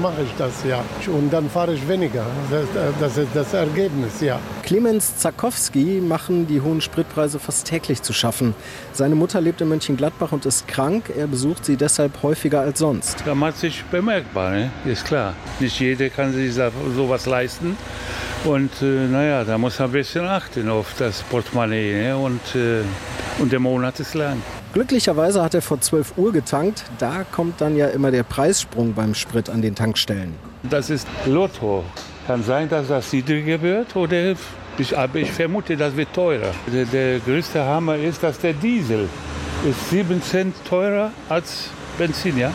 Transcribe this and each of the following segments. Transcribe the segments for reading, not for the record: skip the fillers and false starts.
mache ich das, ja. Und dann fahre ich weniger. Das ist das Ergebnis, ja. Clemens Zakowski machen die hohen Spritpreise fast täglich zu schaffen. Seine Mutter lebt in Mönchengladbach und ist krank. Er besucht sie deshalb häufiger als sonst. Da macht sich bemerkbar, ne? Ist klar. Nicht jeder kann sich sowas leisten. Und da muss man ein bisschen achten auf das Portemonnaie. Ne? Und der Monat ist lang. Glücklicherweise hat er vor 12 Uhr getankt. Da kommt dann ja immer der Preissprung beim Sprit an den Tankstellen. Das ist Lotto. Kann sein, dass das niedriger wird oder aber ich vermute, das wird teurer. Der größte Hammer ist, dass der Diesel ist 7 Cent teurer als Benzin, ja?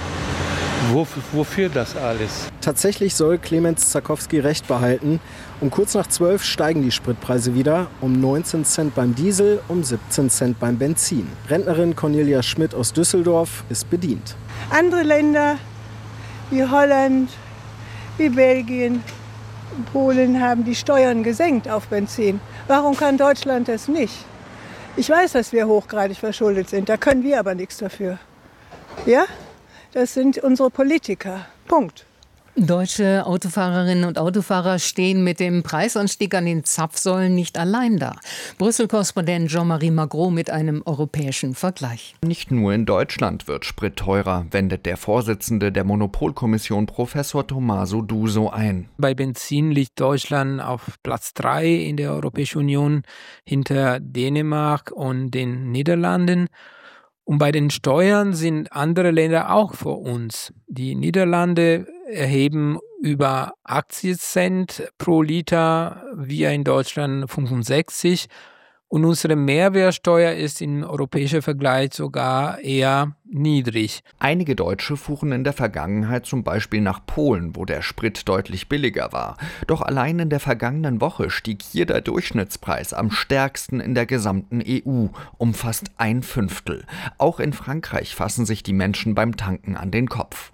Wofür das alles? Tatsächlich soll Clemens Zakowski recht behalten. Um kurz nach 12 steigen die Spritpreise wieder. Um 19 Cent beim Diesel, um 17 Cent beim Benzin. Rentnerin Cornelia Schmidt aus Düsseldorf ist bedient. Andere Länder wie Holland, wie Belgien, Polen haben die Steuern gesenkt auf Benzin. Warum kann Deutschland das nicht? Ich weiß, dass wir hochgradig verschuldet sind. Da können wir aber nichts dafür. Ja? Das sind unsere Politiker. Punkt. Deutsche Autofahrerinnen und Autofahrer stehen mit dem Preisanstieg an den Zapfsäulen nicht allein da. Brüssel-Korrespondent Jean-Marie Magro mit einem europäischen Vergleich. Nicht nur in Deutschland wird Sprit teurer, wendet der Vorsitzende der Monopolkommission Professor Tommaso Duso ein. Bei Benzin liegt Deutschland auf Platz 3 in der Europäischen Union hinter Dänemark und den Niederlanden. Und bei den Steuern sind andere Länder auch vor uns. Die Niederlande erheben über 80 Cent pro Liter, wir in Deutschland 65. Und unsere Mehrwertsteuer ist im europäischen Vergleich sogar eher niedrig. Einige Deutsche fuhren in der Vergangenheit zum Beispiel nach Polen, wo der Sprit deutlich billiger war. Doch allein in der vergangenen Woche stieg hier der Durchschnittspreis am stärksten in der gesamten EU, um fast 1/5. Auch in Frankreich fassen sich die Menschen beim Tanken an den Kopf.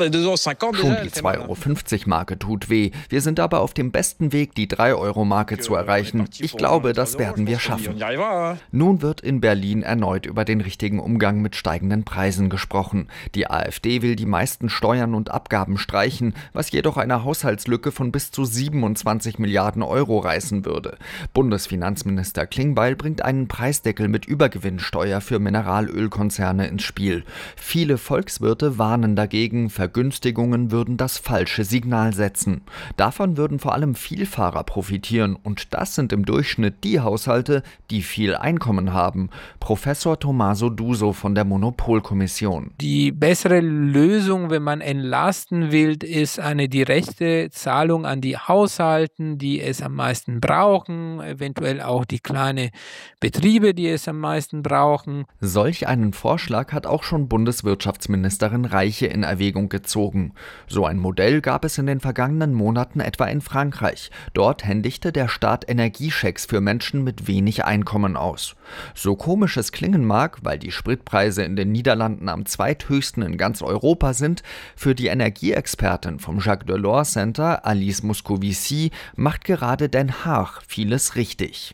Schon die 2,50 € tut weh. Wir sind aber auf dem besten Weg, die 3-Euro-Marke zu erreichen. Ich glaube, das werden wir schaffen. Nun wird in Berlin erneut über den richtigen Umgang mit steigenden Preisen gesprochen. Die AfD will die meisten Steuern und Abgaben streichen, was jedoch eine Haushaltslücke von bis zu 27 Milliarden Euro reißen würde. Bundesfinanzminister Klingbeil bringt einen Preisdeckel mit Übergewinnsteuer für Mineralölkonzerne ins Spiel. Viele Volkswirte warnen dagegen, Vergünstigungen würden das falsche Signal setzen. Davon würden vor allem Vielfahrer profitieren und das sind im Durchschnitt die Haushalte, die viel Einkommen haben. Professor Tommaso Duso von der Monopolkommission. Die bessere Lösung, wenn man entlasten will, ist eine direkte Zahlung an die Haushalten, die es am meisten brauchen, eventuell auch die kleinen Betriebe, die es am meisten brauchen. Solch einen Vorschlag hat auch schon Bundeswirtschaftsministerin Reiche in Erwägung gezogen. So ein Modell gab es in den vergangenen Monaten etwa in Frankreich. Dort händigte der Staat Energieschecks für Menschen mit wenig Einkommen aus. So komisch es klingen mag, weil die Spritpreise in den Niederlanden am zweithöchsten in ganz Europa sind, für die Energieexpertin vom Jacques Delors Center, Alice Moscovici, macht gerade Den Haag vieles richtig.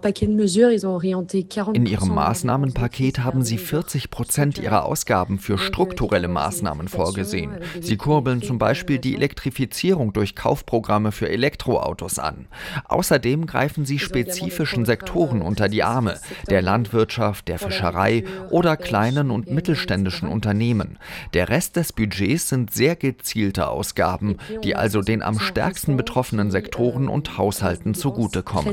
In ihrem Maßnahmenpaket haben sie 40% ihrer Ausgaben für strukturelle Maßnahmen vorgesehen. Sie kurbeln zum Beispiel die Elektrifizierung durch Kaufprogramme für Elektroautos an. Außerdem greifen sie spezifischen Sektoren unter die Arme, der Landwirtschaft, der Fischerei oder kleinen und mittelständischen Unternehmen. Der Rest des Budgets sind sehr gezielte Ausgaben, die also den am stärksten betroffenen Sektoren und Haushalten zugutekommen.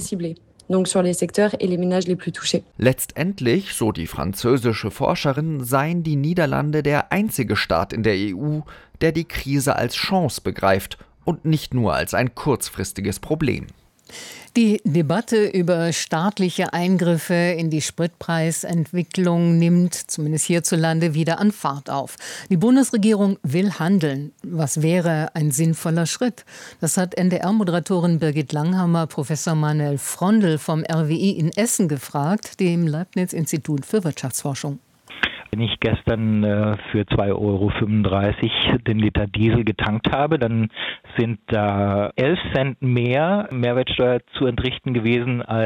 Letztendlich, so die französische Forscherin, seien die Niederlande der einzige Staat in der EU, der die Krise als Chance begreift und nicht nur als ein kurzfristiges Problem. Die Debatte über staatliche Eingriffe in die Spritpreisentwicklung nimmt, zumindest hierzulande, wieder an Fahrt auf. Die Bundesregierung will handeln. Was wäre ein sinnvoller Schritt? Das hat NDR-Moderatorin Birgit Langhammer Professor Manuel Frondel vom RWI in Essen gefragt, dem Leibniz-Institut für Wirtschaftsforschung. Wenn ich gestern für 2,35 € den Liter Diesel getankt habe, dann sind da 11 Cent mehr Mehrwertsteuer zu entrichten gewesen als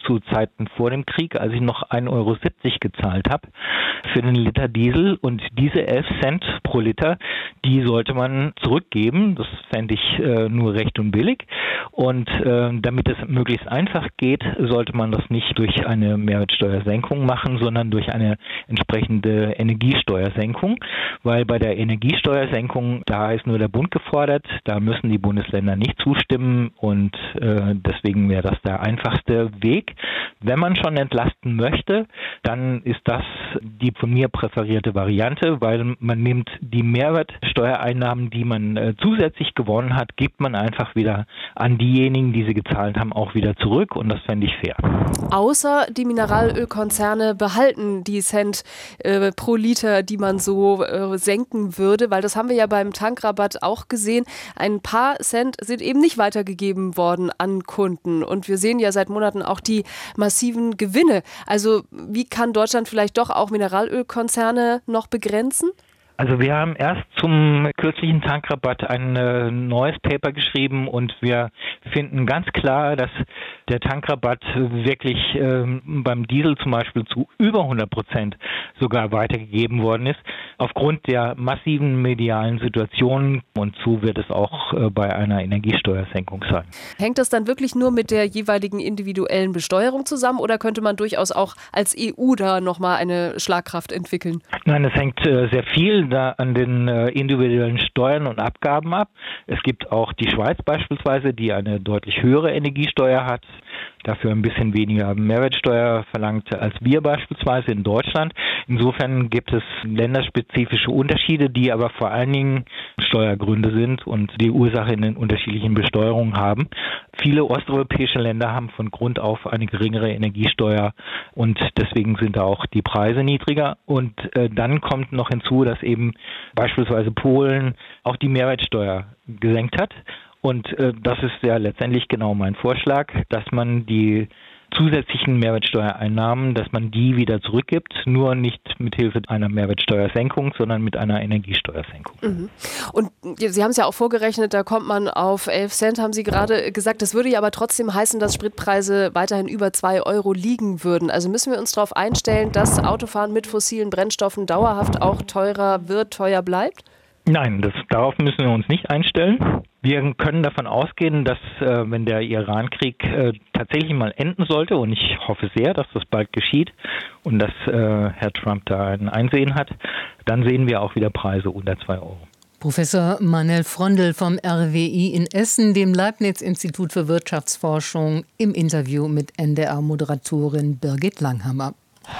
zu Zeiten vor dem Krieg, als ich noch 1,70 Euro gezahlt habe für den Liter Diesel. Und diese 11 Cent pro Liter, die sollte man zurückgeben. Das fände ich nur recht und billig. Und damit es möglichst einfach geht, sollte man das nicht durch eine Mehrwertsteuersenkung machen, sondern durch eine entsprechende Energiesteuersenkung. Weil bei der Energiesteuersenkung, da ist nur der Bund gefordert, da müssen die Bundesländer nicht zustimmen und deswegen wäre das der einfachste Weg. Wenn man schon entlasten möchte, dann ist das die von mir präferierte Variante, weil man nimmt die Mehrwertsteuereinnahmen, die man zusätzlich gewonnen hat, gibt man einfach wieder an diejenigen, die sie gezahlt haben, auch wieder zurück und das fände ich fair. Außer die Mineralölkonzerne behalten die Cent pro Liter, die man so senken würde, weil das haben wir ja beim Tankrabatt auch gesehen. Ein paar Cent sind eben nicht weitergegeben worden an Kunden und wir sehen ja seit Monaten auch die massiven Gewinne. Also wie kann Deutschland vielleicht doch auch Mineralölkonzerne noch begrenzen? Also wir haben erst zum kürzlichen Tankrabatt ein neues Paper geschrieben und wir finden ganz klar, dass der Tankrabatt wirklich beim Diesel zum Beispiel zu über 100% sogar weitergegeben worden ist, aufgrund der massiven medialen Situation und so wird es auch bei einer Energiesteuersenkung sein. Hängt das dann wirklich nur mit der jeweiligen individuellen Besteuerung zusammen oder könnte man durchaus auch als EU da nochmal eine Schlagkraft entwickeln? Nein, es hängt sehr viel da an den individuellen Steuern und Abgaben ab. Es gibt auch die Schweiz beispielsweise, die eine deutlich höhere Energiesteuer hat, dafür ein bisschen weniger Mehrwertsteuer verlangt als wir beispielsweise in Deutschland. Insofern gibt es länderspezifische Unterschiede, die aber vor allen Dingen Steuergründe sind und die Ursache in den unterschiedlichen Besteuerungen haben. Viele osteuropäische Länder haben von Grund auf eine geringere Energiesteuer und deswegen sind da auch die Preise niedriger. Und dann kommt noch hinzu, dass eben beispielsweise Polen auch die Mehrwertsteuer gesenkt hat. Und das ist ja letztendlich genau mein Vorschlag, dass man die zusätzlichen Mehrwertsteuereinnahmen, dass man die wieder zurückgibt, nur nicht mit Hilfe einer Mehrwertsteuersenkung, sondern mit einer Energiesteuersenkung. Mhm. Und Sie haben es ja auch vorgerechnet, da kommt man auf 11 Cent, haben Sie gerade gesagt. Das würde ja aber trotzdem heißen, dass Spritpreise weiterhin über 2 Euro liegen würden. Also müssen wir uns darauf einstellen, dass Autofahren mit fossilen Brennstoffen dauerhaft auch teurer wird, teuer bleibt? Nein, darauf müssen wir uns nicht einstellen. Wir können davon ausgehen, dass wenn der Iran-Krieg tatsächlich mal enden sollte, und ich hoffe sehr, dass das bald geschieht und dass Herr Trump da ein Einsehen hat, dann sehen wir auch wieder Preise unter 2 Euro. Professor Manel Frondel vom RWI in Essen, dem Leibniz-Institut für Wirtschaftsforschung, im Interview mit NDR-Moderatorin Birgit Langhammer.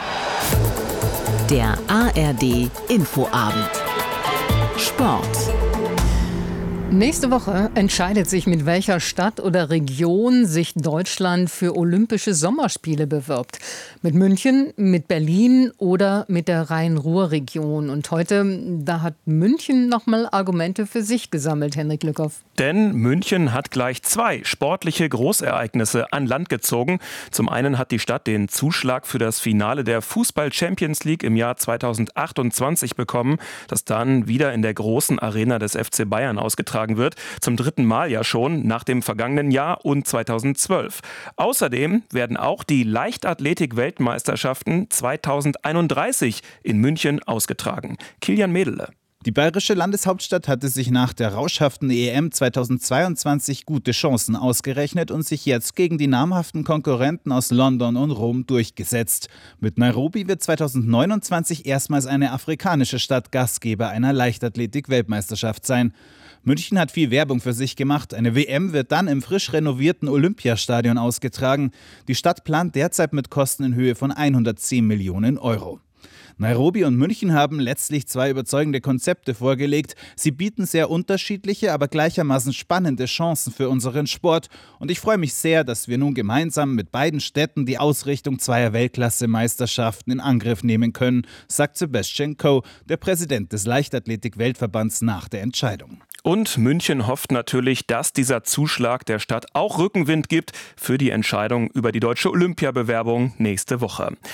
Der ARD Infoabend. Sport. Nächste Woche entscheidet sich, mit welcher Stadt oder Region sich Deutschland für Olympische Sommerspiele bewirbt. Mit München, mit Berlin oder mit der Rhein-Ruhr-Region. Und heute, da hat München nochmal Argumente für sich gesammelt, Henrik Lückhoff. Denn München hat gleich 2 sportliche Großereignisse an Land gezogen. Zum einen hat die Stadt den Zuschlag für das Finale der Fußball-Champions League im Jahr 2028 bekommen, das dann wieder in der großen Arena des FC Bayern ausgetragen wird. Zum 3. Mal ja schon, nach dem vergangenen Jahr und 2012. Außerdem werden auch die Leichtathletik-Weltmeisterschaften 2031 in München ausgetragen. Kilian Mädele. Die bayerische Landeshauptstadt hatte sich nach der rauschhaften EM 2022 gute Chancen ausgerechnet und sich jetzt gegen die namhaften Konkurrenten aus London und Rom durchgesetzt. Mit Nairobi wird 2029 erstmals eine afrikanische Stadt Gastgeber einer Leichtathletik-Weltmeisterschaft sein. München hat viel Werbung für sich gemacht. Eine WM wird dann im frisch renovierten Olympiastadion ausgetragen. Die Stadt plant derzeit mit Kosten in Höhe von 110 Millionen Euro. Nairobi und München haben letztlich 2 überzeugende Konzepte vorgelegt. Sie bieten sehr unterschiedliche, aber gleichermaßen spannende Chancen für unseren Sport. Und ich freue mich sehr, dass wir nun gemeinsam mit beiden Städten die Ausrichtung 2 Weltklasse-Meisterschaften in Angriff nehmen können, sagt Sebastian Coe, der Präsident des Leichtathletik-Weltverbands, nach der Entscheidung. Und München hofft natürlich, dass dieser Zuschlag der Stadt auch Rückenwind gibt für die Entscheidung über die deutsche Olympiabewerbung nächste Woche.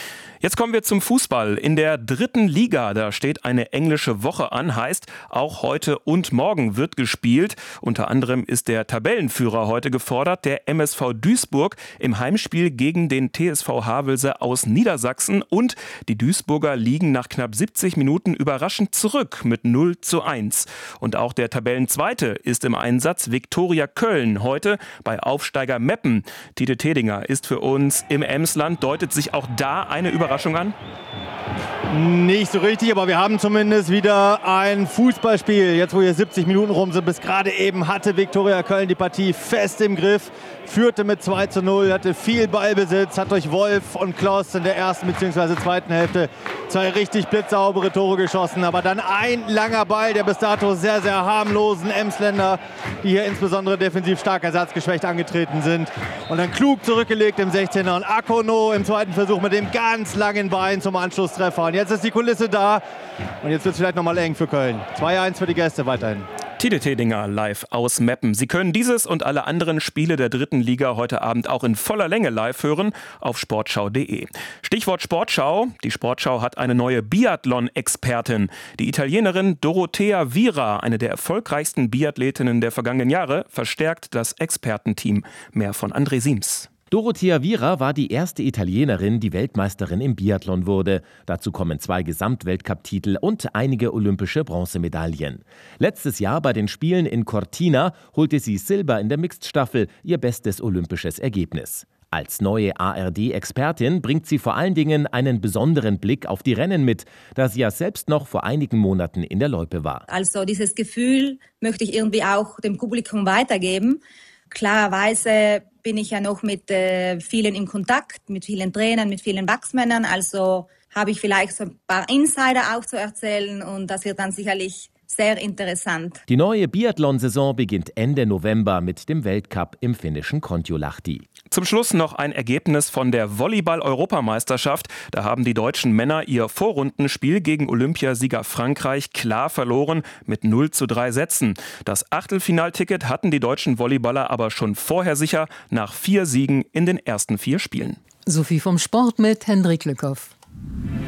Jetzt kommen wir zum Fußball. In der 3. Liga, da steht eine englische Woche an, heißt auch heute und morgen wird gespielt. Unter anderem ist der Tabellenführer heute gefordert, der MSV Duisburg im Heimspiel gegen den TSV Havelse aus Niedersachsen. Und die Duisburger liegen nach knapp 70 Minuten überraschend zurück mit 0:1. Und auch der Tabellenzweite ist im Einsatz, Viktoria Köln, heute bei Aufsteiger Meppen. Tite Tedinger ist für uns im Emsland. Deutet sich auch da eine Überraschung an? Nicht so richtig, aber wir haben zumindest wieder ein Fußballspiel. Jetzt, wo hier 70 Minuten rum sind, bis gerade eben hatte Viktoria Köln die Partie fest im Griff. Führte mit 2:0, hatte viel Ballbesitz, hat durch Wolf und Kloss in der ersten bzw. zweiten Hälfte 2 richtig blitzsaubere Tore geschossen. Aber dann ein langer Ball der bis dato sehr, sehr harmlosen Emsländer, die hier insbesondere defensiv stark ersatzgeschwächt angetreten sind. Und dann klug zurückgelegt im 16er. Und Akono im zweiten Versuch mit dem ganz langen Bein zum Anschlusstreffer. Und jetzt ist die Kulisse da. Und jetzt wird es vielleicht nochmal eng für Köln. 2:1 für die Gäste weiterhin. Tite Tedinger live aus Meppen. Sie können dieses und alle anderen Spiele der 3. Liga heute Abend auch in voller Länge live hören auf sportschau.de. Stichwort Sportschau. Die Sportschau hat eine neue Biathlon-Expertin. Die Italienerin Dorothea Viera, eine der erfolgreichsten Biathletinnen der vergangenen Jahre, verstärkt das Expertenteam. Mehr von André Siems. Dorothea Viera war die erste Italienerin, die Weltmeisterin im Biathlon wurde. Dazu kommen 2 Gesamtweltcup-Titel und einige olympische Bronzemedaillen. Letztes Jahr bei den Spielen in Cortina holte sie Silber in der Mixed-Staffel, ihr bestes olympisches Ergebnis. Als neue ARD-Expertin bringt sie vor allen Dingen einen besonderen Blick auf die Rennen mit, da sie ja selbst noch vor einigen Monaten in der Loipe war. Also dieses Gefühl möchte ich irgendwie auch dem Publikum weitergeben. Klarerweise bin ich ja noch mit vielen in Kontakt, mit vielen Trainern, mit vielen Wachsmännern. Also habe ich vielleicht so ein paar Insider auch zu erzählen und das wird dann sicherlich sehr interessant. Die neue Biathlon-Saison beginnt Ende November mit dem Weltcup im finnischen Kontiolahti. Zum Schluss noch ein Ergebnis von der Volleyball-Europameisterschaft. Da haben die deutschen Männer ihr Vorrundenspiel gegen Olympiasieger Frankreich klar verloren mit 0:3 Sätzen. Das Achtelfinalticket hatten die deutschen Volleyballer aber schon vorher sicher nach 4 Siegen in den ersten 4 Spielen. Sophie vom Sport mit Hendrik Lückhoff.